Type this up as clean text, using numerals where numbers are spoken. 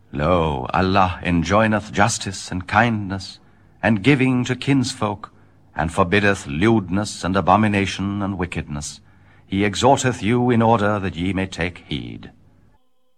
Lo, Allah enjoineth justice and kindness, and giving to kinsfolk, and forbiddeth lewdness and abomination and wickedness. He exhorteth you in order that ye may take heed.